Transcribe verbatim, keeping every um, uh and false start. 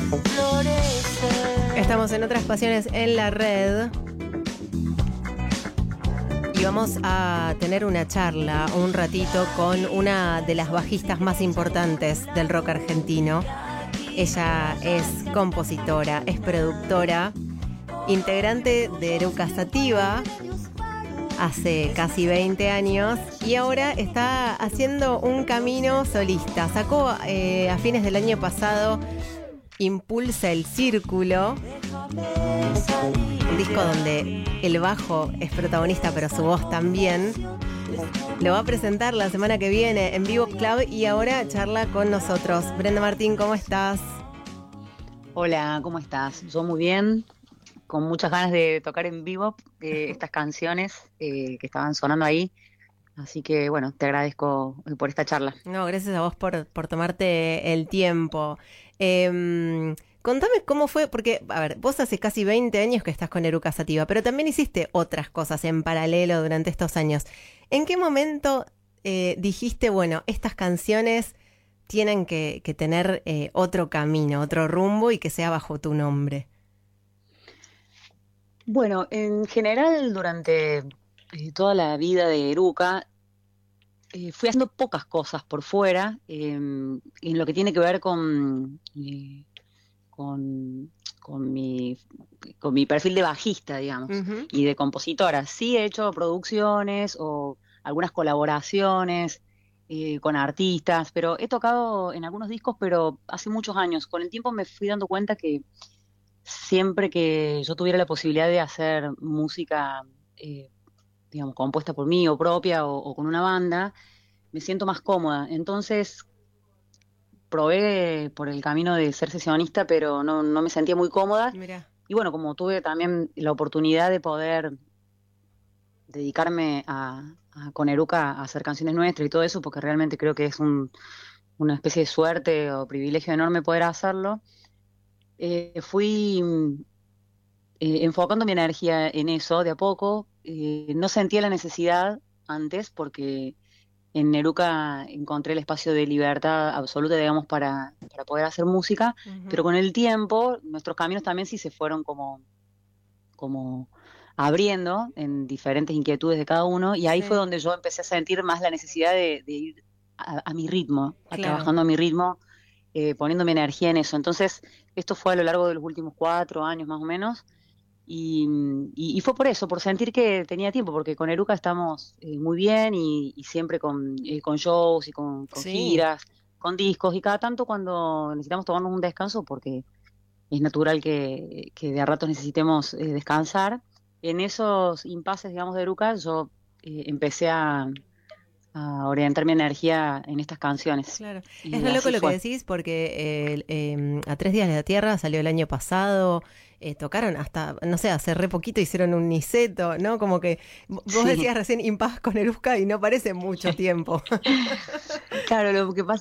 Estamos en Otras Pasiones en la red y vamos a tener una charla, un ratito, con una de las bajistas más importantes del rock argentino. Ella es compositora, es productora, integrante de Eruca Sativa hace casi veinte años y ahora está haciendo un camino solista. Sacó eh, a fines del año pasado Impulsa el Círculo, un disco donde el bajo es protagonista pero su voz también. Lo va a presentar la semana que viene en Vivo Club y ahora charla con nosotros. Brenda Martín, ¿cómo estás? Hola, ¿cómo estás? Yo muy bien, con muchas ganas de tocar en vivo eh, estas canciones eh, que estaban sonando ahí. Así que, bueno, te agradezco por esta charla. No, gracias a vos por, por tomarte el tiempo. Eh, contame cómo fue, porque, a ver, vos hace casi veinte años que estás con Eruca Sativa, pero también hiciste otras cosas en paralelo durante estos años. ¿En qué momento eh, dijiste, bueno, estas canciones tienen que, que tener eh, otro camino, otro rumbo y que sea bajo tu nombre? Bueno, en general, durante eh, toda la vida de Eruca, eh, fui haciendo pocas cosas por fuera, eh, en lo que tiene que ver con, eh, con, con mi, con mi perfil de bajista, digamos, Uh-huh. y de compositora. Sí he hecho producciones o algunas colaboraciones eh, con artistas, pero he tocado en algunos discos, pero hace muchos años. Con el tiempo me fui dando cuenta que siempre que yo tuviera la posibilidad de hacer música, eh, digamos, compuesta por mí o propia o, o con una banda, me siento más cómoda. Entonces probé por el camino de ser sesionista, pero no, no me sentía muy cómoda. Mirá. Y bueno, como tuve también la oportunidad de poder dedicarme a, a con Eruca a hacer canciones nuestras y todo eso, porque realmente creo que es un, una especie de suerte o privilegio enorme poder hacerlo, eh, fui eh, enfocando mi energía en eso de a poco. Eh, no sentía la necesidad antes porque en Eruca encontré el espacio de libertad absoluta, digamos, para, para poder hacer música, Uh-huh. pero con el tiempo nuestros caminos también sí se fueron como, como abriendo en diferentes inquietudes de cada uno, y ahí Sí. fue donde yo empecé a sentir más la necesidad de, de ir a, a mi ritmo, a Claro. trabajando a mi ritmo, eh, poniendo mi energía en eso. Entonces, esto fue a lo largo de los últimos cuatro años más o menos. Y, y, y fue por eso, por sentir que tenía tiempo, porque con Eruca estamos eh, muy bien y, y siempre con, eh, con shows y con, con Sí. giras, con discos, y cada tanto cuando necesitamos tomarnos un descanso, porque es natural que, que de a ratos necesitemos eh, descansar, en esos impases, digamos, de Eruca, yo eh, empecé a, a orientar mi energía en estas canciones. Claro, Y es re loco así lo que fue. decís porque eh, eh, A Tres Días de la Tierra salió el año pasado, eh, tocaron hasta, no sé, hace re poquito hicieron un Niceto, ¿no? Como que vos Sí. decías recién impas con Eruca y no parece mucho tiempo. Claro, lo que pasa